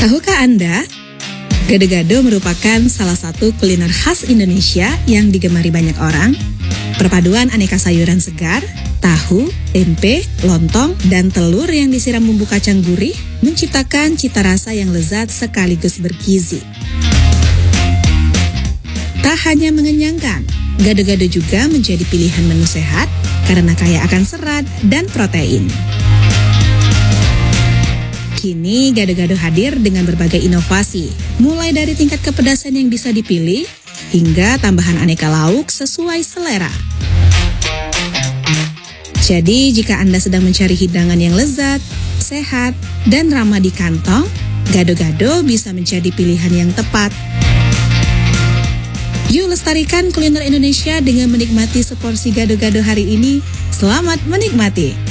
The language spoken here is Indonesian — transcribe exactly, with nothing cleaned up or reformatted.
Tahukah Anda, gado-gado merupakan salah satu kuliner khas Indonesia yang digemari banyak orang. Perpaduan aneka sayuran segar, tahu, tempe, lontong, dan telur yang disiram bumbu kacang gurih menciptakan cita rasa yang lezat sekaligus bergizi. Tak hanya mengenyangkan, gado-gado juga menjadi pilihan menu sehat karena kaya akan serat dan protein. Kini gado-gado hadir dengan berbagai inovasi, mulai dari tingkat kepedasan yang bisa dipilih, hingga tambahan aneka lauk sesuai selera. Jadi jika Anda sedang mencari hidangan yang lezat, sehat, dan ramah di kantong, gado-gado bisa menjadi pilihan yang tepat. Yuk lestarikan kuliner Indonesia dengan menikmati seporsi gado-gado hari ini. Selamat menikmati!